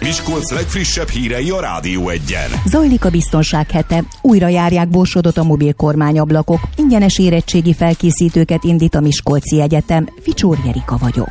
Miskolc legfrissebb hírei a Rádió Egyen. Zajlik a biztonság hete. Újra járják Borsodot a mobil kormányablakok. Ingyenes érettségi felkészítőket indít a Miskolci Egyetem. Ficsór Jerika vagyok.